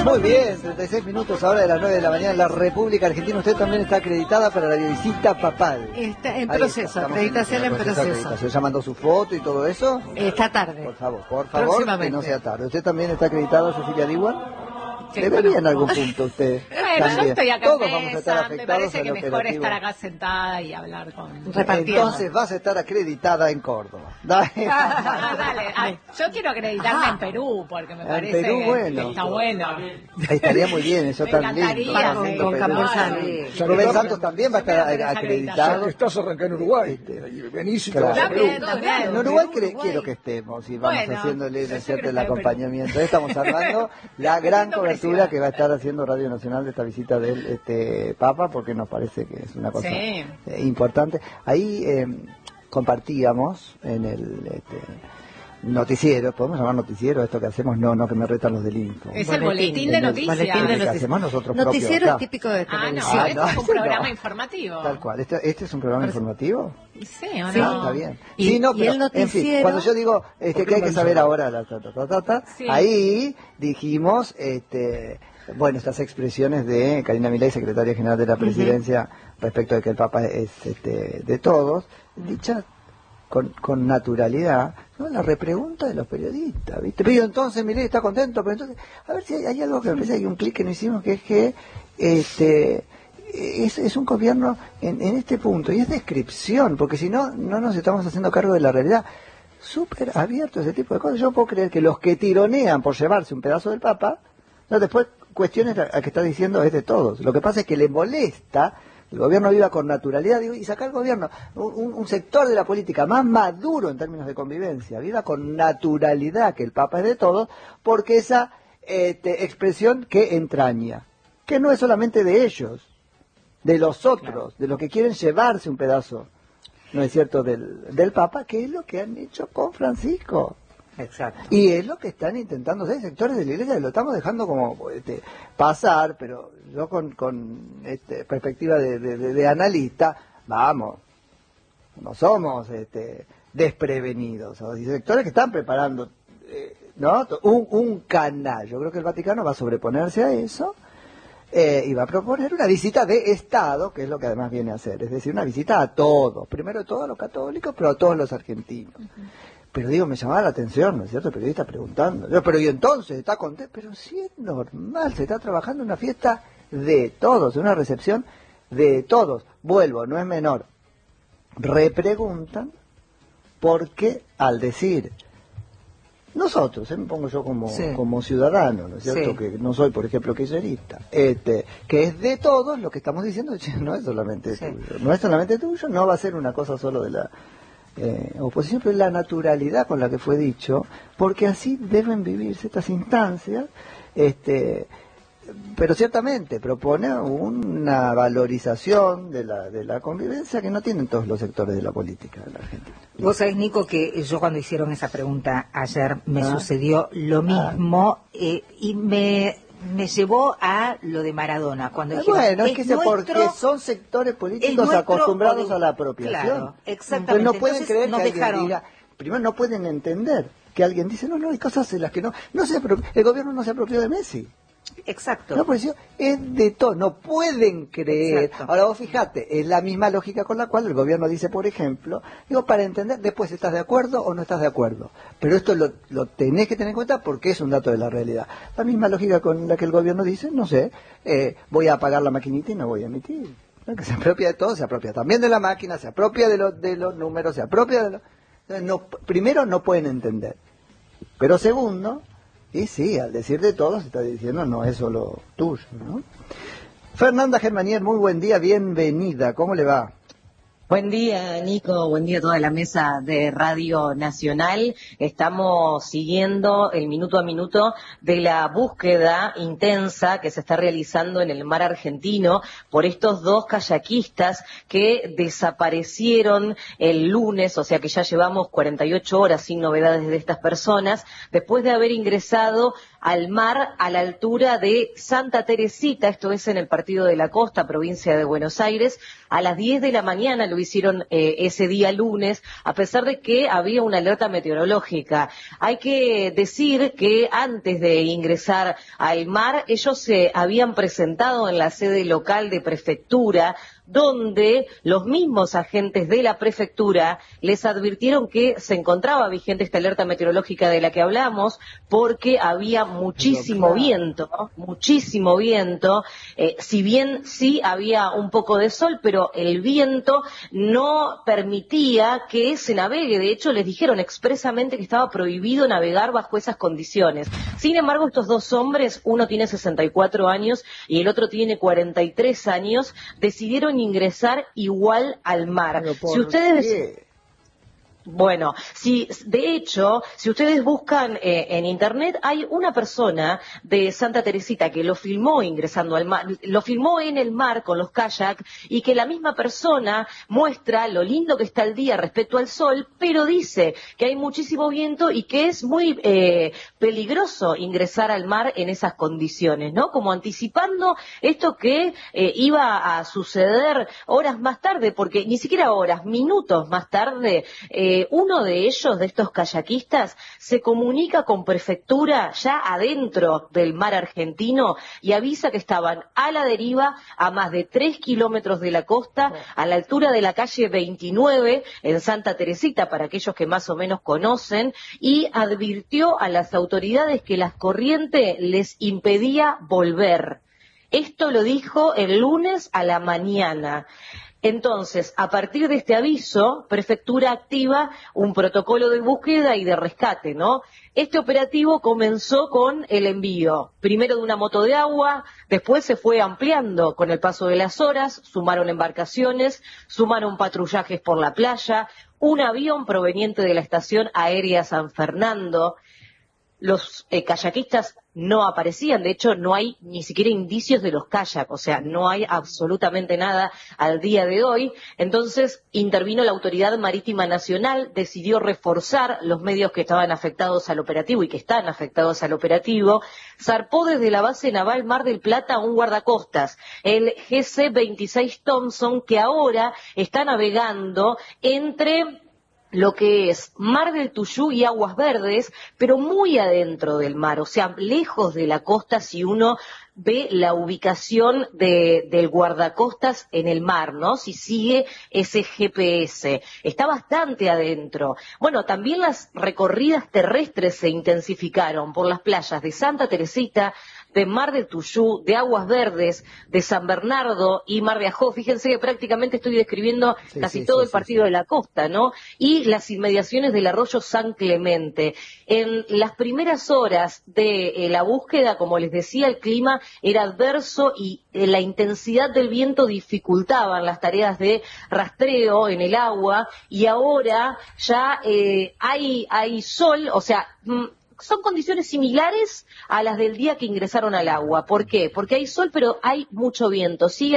Muy bien, 36 minutos ahora de las 9 de la mañana en la República Argentina. Usted también está acreditada para la visita papal. Está en proceso, acreditación en proceso. ¿Ya mandó su foto y todo eso? Esta tarde. Por favor, que no sea tarde. ¿Usted también está acreditado, Cecilia Diwan? Debería en algún punto usted. Bueno, yo estoy acá Todos vamos a estar me afectados parece al que mejor operativo. estar acá sentada y hablar con... Repartiendo. Entonces vas a estar acreditada en Córdoba. Dale. Dale. Ay, yo quiero acreditarme en Perú, porque me parece Perú, que bueno. está bueno. Estaría muy bien, eso Me tan lindo. encantaría, con sí, Campo claro. Santos. Rubén Santos también va a estar Yo acreditado. Que estás arrancando en Uruguay. Venís y te Claro. vas a Perú. También. En Uruguay quiero que estemos y vamos Bueno, haciéndole yo ¿cierto? quiero el estar en acompañamiento. Estamos armando la gran Siento cobertura presión. que va a estar haciendo Radio Nacional de esta visita del Papa, porque nos parece que es una cosa Sí. importante. Ahí compartíamos en el noticiero, ¿podemos llamar noticiero esto que hacemos? No, que me retan los del Info. Es el boletín de noticias. boletín de Que noticias. hacemos nosotros Noticiero propios es acá. típico de Ah, televisión. no, esto es un no. programa informativo. Tal cual. ¿Este es un programa informativo? Sí, ¿o Sí. no? Está bien. Y- Sí, no, y pero, el en fin, noticiero- cuando yo digo que hay que saber ahora, Sí. ahí dijimos, bueno, estas expresiones de Karina Milei, secretaria general de la Presidencia, respecto de que el Papa es de todos, dichas con naturalidad, ¿no? La repregunta de los periodistas, ¿viste? Pero entonces Milei está contento, pero entonces, a ver si hay algo que me parece, hay un clic que no hicimos, que es que es un gobierno en este punto, y es descripción, porque si no nos estamos haciendo cargo de la realidad. Súper abierto ese tipo de cosas. Yo no puedo creer que los que tironean por llevarse un pedazo del Papa, no, después cuestiones a que está diciendo es de todos. Lo que pasa es que le molesta que el gobierno viva con naturalidad, digo, y sacar el gobierno, un sector de la política más maduro en términos de convivencia, viva con naturalidad que el Papa es de todos, porque esa expresión que entraña, que no es solamente de ellos, de los otros, de los que quieren llevarse un pedazo, ¿no es cierto?, del Papa, que es lo que han hecho con Francisco. Exacto. Y es lo que están intentando hacer sectores de la iglesia, que lo estamos dejando como pasar, pero yo con perspectiva de analista, vamos, no somos desprevenidos. Hay sectores que están preparando ¿no? un canal. Yo creo que el Vaticano va a sobreponerse a eso y va a proponer una visita de Estado, que es lo que además viene a hacer, es decir, una visita a todos, primero a todos los católicos, pero a todos los argentinos. Pero digo, me llamaba la atención, ¿no es cierto? El periodista preguntando, yo, pero y entonces, ¿está contento? Pero sí es normal, se está trabajando en una fiesta de todos, en una recepción de todos. Vuelvo, no es menor. Repreguntan porque al decir, nosotros, me pongo yo como ciudadano, ¿no es cierto? Sí. Que no soy, por ejemplo, kirchnerista, que es de todos, lo que estamos diciendo no es solamente tuyo, no es solamente tuyo, no va a ser una cosa solo de la oposición, pero la naturalidad con la que fue dicho, porque así deben vivirse estas instancias, pero ciertamente propone una valorización de la convivencia que no tienen todos los sectores de la política de la Argentina. Vos sabés, Nico, que yo cuando hicieron esa pregunta ayer me sucedió lo mismo y me llevó a lo de Maradona. Cuando dijeron, bueno, es que porque son sectores políticos acostumbrados a la apropiación. Claro, exactamente. Entonces no pueden Entonces, creer nos que alguien dejaron... diga, primero no pueden entender que alguien dice, no, hay cosas en las que el gobierno no se apropió de Messi. Exacto. No, pues es de todo, no pueden creer. Exacto. Ahora vos fijate, es la misma lógica con la cual el gobierno dice, por ejemplo, digo, para entender, después estás de acuerdo o no estás de acuerdo. Pero esto lo tenés que tener en cuenta porque es un dato de la realidad. La misma lógica con la que el gobierno dice, no sé, voy a apagar la maquinita y no voy a emitir. ¿No? Que se apropia de todo, se apropia también de la máquina, se apropia de los números, se apropia de primero no pueden entender. Pero segundo, y sí, al decir de todos se está diciendo no es solo tuyo, ¿no? Fernanda Germanier, muy buen día, bienvenida, ¿cómo le va? Buen día, Nico, buen día a toda la mesa de Radio Nacional. Estamos siguiendo el minuto a minuto de la búsqueda intensa que se está realizando en el mar argentino por estos dos kayakistas que desaparecieron el lunes, o sea que ya llevamos 48 horas sin novedades de estas personas, después de haber ingresado al mar a la altura de Santa Teresita, esto es en el Partido de la Costa, provincia de Buenos Aires. A las 10 de la mañana lo hicieron ese día lunes, a pesar de que había una alerta meteorológica. Hay que decir que antes de ingresar al mar, ellos se habían presentado en la sede local de prefectura, donde los mismos agentes de la prefectura les advirtieron que se encontraba vigente esta alerta meteorológica de la que hablamos, porque había muchísimo viento, si bien sí había un poco de sol, pero el viento no permitía que se navegue. De hecho, les dijeron expresamente que estaba prohibido navegar bajo esas condiciones. Sin embargo, estos dos hombres, uno tiene 64 años y el otro tiene 43 años, decidieron ingresar igual al mar. Si ustedes... Bueno, de hecho, si ustedes buscan en internet, hay una persona de Santa Teresita que lo filmó ingresando al mar, lo filmó en el mar con los kayak, y que la misma persona muestra lo lindo que está el día respecto al sol, pero dice que hay muchísimo viento y que es muy peligroso ingresar al mar en esas condiciones, ¿no? Como anticipando esto que iba a suceder horas más tarde, porque ni siquiera horas, minutos más tarde, uno de ellos, de estos kayakistas, se comunica con prefectura ya adentro del mar argentino y avisa que estaban a la deriva a más de 3 kilómetros de la costa, a la altura de la calle 29 en Santa Teresita, para aquellos que más o menos conocen, y advirtió a las autoridades que la corriente les impedía volver. Esto lo dijo el lunes a la mañana. Entonces, a partir de este aviso, Prefectura activa un protocolo de búsqueda y de rescate, ¿no? Este operativo comenzó con el envío, primero de una moto de agua, después se fue ampliando con el paso de las horas, sumaron embarcaciones, sumaron patrullajes por la playa, un avión proveniente de la Estación Aérea San Fernando. Los kayakistas no aparecían, de hecho no hay ni siquiera indicios de los kayak, o sea, no hay absolutamente nada al día de hoy. Entonces intervino la Autoridad Marítima Nacional, decidió reforzar los medios que estaban afectados al operativo y que están afectados al operativo. Zarpó desde la base naval Mar del Plata un guardacostas, el GC-26 Thompson, que ahora está navegando entre lo que es Mar del Tuyú y Aguas Verdes, pero muy adentro del mar, o sea, lejos de la costa, si uno ve la ubicación del guardacostas en el mar, ¿no? Si sigue ese GPS. Está bastante adentro. Bueno, también las recorridas terrestres se intensificaron por las playas de Santa Teresita, de Mar del Tuyú, de Aguas Verdes, de San Bernardo y Mar de Ajó. Fíjense que prácticamente estoy describiendo casi todo el partido de la costa, ¿no? Y las inmediaciones del arroyo San Clemente. En las primeras horas de la búsqueda, como les decía, el clima era adverso y la intensidad del viento dificultaban las tareas de rastreo en el agua, y ahora ya hay sol, o sea, son condiciones similares a las del día que ingresaron al agua. ¿Por qué? Porque hay sol, pero hay mucho viento. Sigue